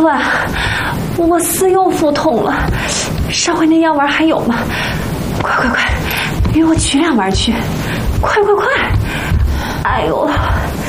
啊，我丝又腹痛了，上回那药丸还有吗？快，给我取2丸去！快！哎呦！